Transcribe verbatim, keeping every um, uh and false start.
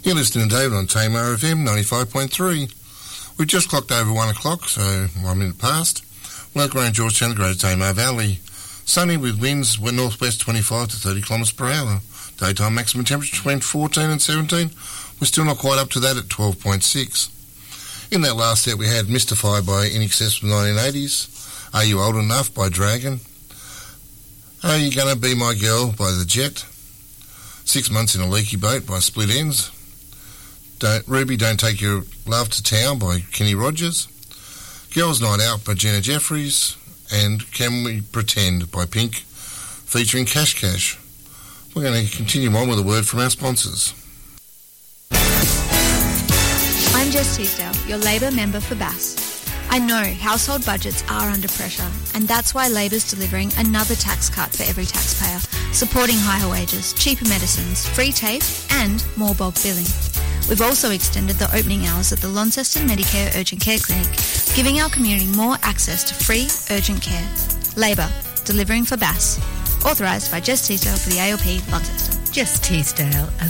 You're listening to David on Tamar F M ninety-five point three. We've just clocked over one o'clock, so one minute past. Local around Georgetown, Greater Tamar Valley. Sunny with winds northwest twenty-five to thirty kilometres per hour. Daytime maximum temperature between fourteen and seventeen. We're still not quite up to that at twelve point six. In that last set we had Mystify by In Excess from the nineteen eighties. Are You Old Enough by Dragon. Are You Gonna Be My Girl by The Jet. Six Months in a Leaky Boat by Split Ends. Don't, Ruby Don't Take Your Love to Town by Kenny Rogers. Girls Night Out by Jenna Jeffries. And Can We Pretend by Pink featuring Cash Cash. We're going to continue on with a word from our sponsors. I'm Jess Teasdale, your Labor member for Bass. I know household budgets are under pressure, and that's why Labor's delivering another tax cut for every taxpayer, supporting higher wages, cheaper medicines, free tape, and more bulk billing. We've also extended the opening hours at the Launceston Medicare Urgent Care Clinic, giving our community more access to free urgent care. Labor, delivering for Bass. Authorised by Jess Teasdale for the A L P Launceston. Jess Teasdale, a